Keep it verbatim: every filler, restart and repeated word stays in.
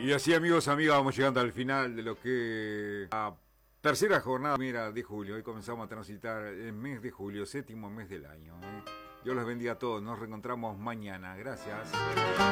Y así, amigos, amigas, vamos llegando al final de lo que... la tercera jornada mira, de julio. Hoy comenzamos a transitar el mes de julio, séptimo mes del año. ¿eh? Dios los bendiga a todos. Nos reencontramos mañana. Gracias.